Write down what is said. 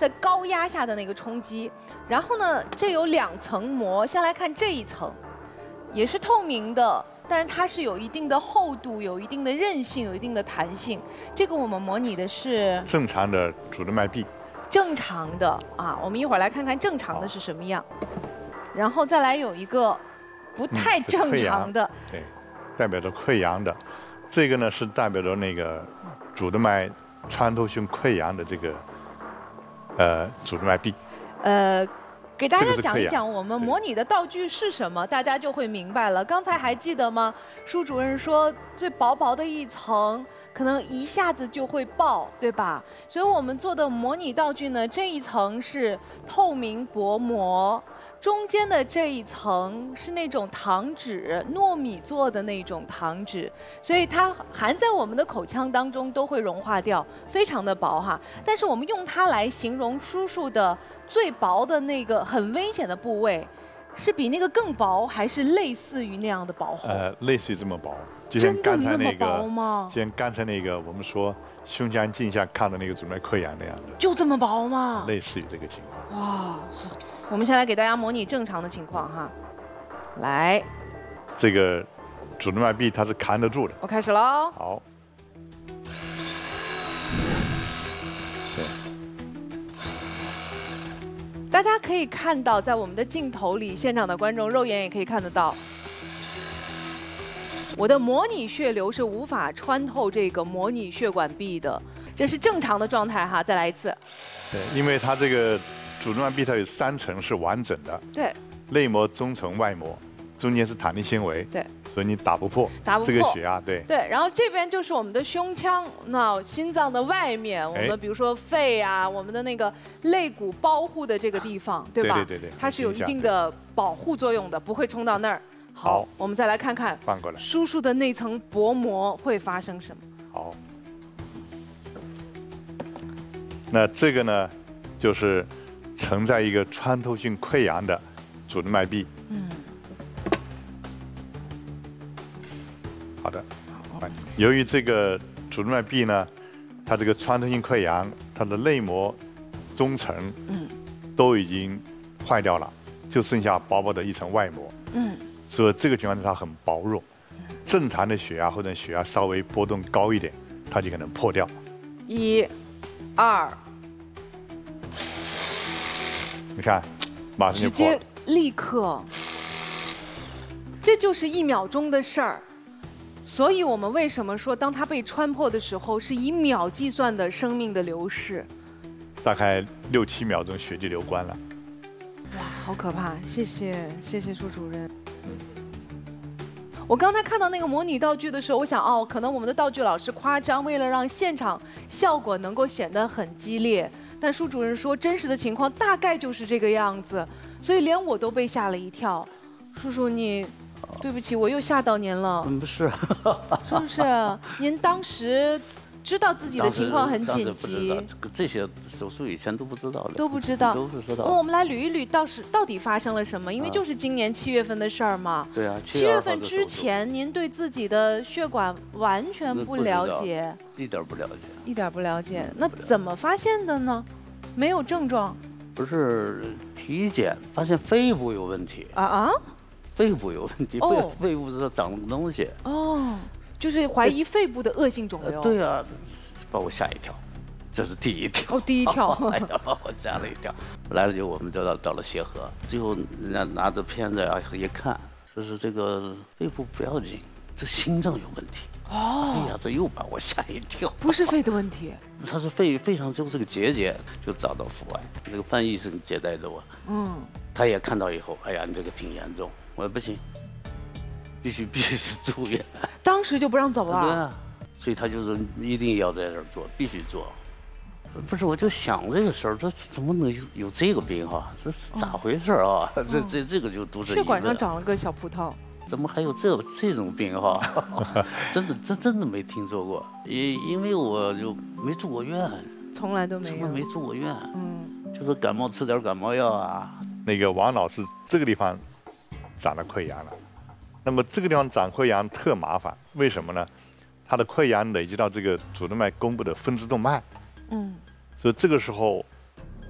在高压下的那个冲击。然后呢，这有2层膜，先来看这一层，也是透明的，但是它是有一定的厚度、有一定的韧性、有一定的弹性。这个我们模拟的是正常的主动脉壁。 正常的啊，我们一会儿来看看正常的是什么样。然后再来有一个不太正常的， 对，代表着溃疡的。这个呢是代表着那个主动脉穿透性溃疡的这个主动脉壁。 给大家讲一讲我们模拟的道具是什么，大家就会明白了。刚才还记得吗？舒主任说最薄薄的一层，可能一下子就会爆，对吧？所以我们做的模拟道具呢，这一层是透明薄膜。中间的这一层是那种糖纸，糯米做的那种糖纸，所以它含在我们的口腔当中都会融化掉，非常的薄哈。但是我们用它来形容叔叔的最薄的那个很危险的部位，是比那个更薄，还是类似于那样的薄厚？ 类似于这么薄，就像刚才那个， 真的那么薄吗？ 就像刚才那个我们说胸腔镜下看的那个主动脉溃疡那样的， 就这么薄吗？ 类似于这个情况。 哇，我们先来给大家模拟正常的情况哈，来， 这个主动脉壁它是扛得住的。 我开始喽。 好。 大家可以看到，在我们的镜头里，现场的观众肉眼也可以看得到，我的模拟血流是无法穿透这个模拟血管壁的，这是正常的状态哈。再来一次。 对，因为它这个主动脉壁它有3层是完整的。 对。 内膜、中层、外膜，中间是弹力纤维。 对。 所以你打不破。 打不破。 这个血压，对。 对，然后这边就是我们的胸腔，那心脏的外面，我们比如说肺啊，我们的那个肋骨包护的这个地方，对吧？ 对。 它是有一定的保护作用的，不会冲到那儿。好，我们再来看看， 翻过来， 叔叔的那层薄膜会发生什么？ 好，那这个呢，就是承载一个穿透性溃疡的主动脉壁。好的。由于这个主动脉壁呢，它这个穿透性溃疡，它的内膜、中层，都已经坏掉了，就剩下薄薄的一层外膜。所以这个情况下它很薄弱。正常的血压或者血压稍微波动高一点，它就可能破掉。 1、2， 你看，马上就破了。 直接立刻，这就是1秒钟的事儿。所以我们为什么说，当它被穿破的时候，是以秒计算的生命的流逝？ 大概6、7秒钟血就流光了。 哇，好可怕！谢谢舒主任。我刚才看到那个模拟道具的时候，我想哦，可能我们的道具老师夸张，为了让现场效果能够显得很激烈。但舒主任说，真实的情况大概就是这个样子，所以连我都被吓了一跳。叔叔你。对不起，我又吓到您了。 不是， 是不是？您当时知道自己的情况很紧急， 这些手术以前都不知道的， 都不知道， 都不知道。 我们来捋一捋，到底发生了什么？因为就是今年7月份的事儿嘛。 对啊 ，7月份之前，您对自己的血管完全不了解， 一点不了解， 一点不了解。那怎么发现的呢？没有症状。 不是体检发现肺部有问题啊？ 肺部有问题，肺部是长了个东西。 哦，就是怀疑肺部的恶性肿瘤。 对啊，把我吓一跳，这是第一条。 第一条。 哎呀，把我吓了一跳。来了就我们就到了协和，最后拿着片子啊一看，说是这个肺部不要紧，这心脏有问题。哎呀，这又把我吓一跳。 不是肺的问题， 他是肺上就是个结节，就找到腹外。那个范医生接待的我，他也看到以后，哎呀，你这个挺严重。我说不行，必须住院。 当时就不让走了。 对啊，所以他就说一定要在这儿做，必须做。不是，我就想这个事儿，这怎么能有这个病哈？这是咋回事啊？这个就都是血管上长了个小葡萄。 怎么还有这种病哈？真的没听说过，因为我就没住过院， 从来都没有， 从来没住过院。就是感冒吃点感冒药啊。 那个王老师这个地方长了溃疡了，那么这个地方长溃疡特麻烦，为什么呢？它的溃疡累积到这个主动脉弓部的分支动脉，所以这个时候